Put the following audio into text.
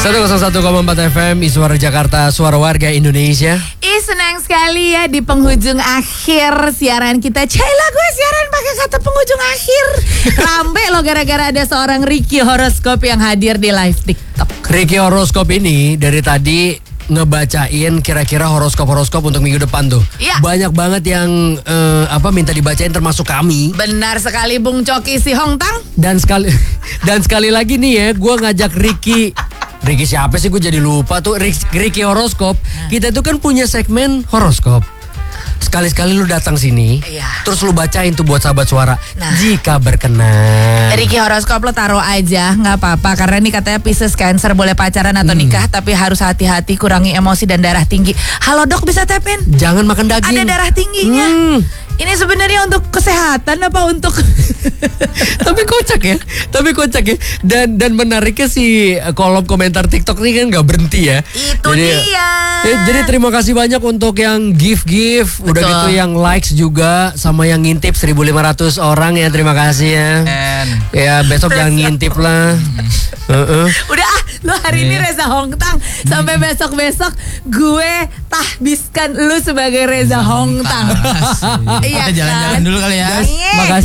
101,4 FM, Suara Jakarta, suara warga Indonesia. Senang sekali ya di penghujung akhir siaran kita. Cailah gue siaran pakai kata penghujung akhir. Rambe lo gara-gara ada seorang Ricky Horoskop yang hadir di live TikTok. Ricky Horoskop ini dari tadi ngebacain kira-kira horoskop untuk minggu depan tuh. Ya. Banyak banget yang minta dibacain termasuk kami. Benar sekali Bung Coki si Hongtang. Dan sekali lagi nih ya, gue ngajak Ricky siapa sih, gue jadi lupa tuh. Ricky Horoskop. Kita tuh kan punya segmen horoskop. Sekali-sekali lu datang sini, iya. Terus lu bacain tuh buat sahabat suara. Nah, jika berkenan. Ricky Horoskop lo taruh aja, nggak apa-apa. Karena ini katanya Pisces Cancer boleh pacaran atau nikah, tapi harus hati-hati, kurangi emosi dan darah tinggi. Halo dok, bisa tapin? Jangan makan daging. Ada darah tingginya. Ini sebenarnya untuk kesehatan apa untuk? Tapi kocak ya. Dan menariknya si kolom komentar TikTok ini kan nggak berhenti ya. Itu dia. Jadi terima kasih banyak untuk yang give. Udah gitu yang likes juga, sama yang ngintip 1.500 orang ya, terima kasih ya. Ya besok jangan ngintip lah. Udah lo hari ini Reza Hongtang. Sampai besok-besok gue tahbiskan lu sebagai Reza Hongtang. Iya, kita jalan-jalan dulu kali ya. Makasih.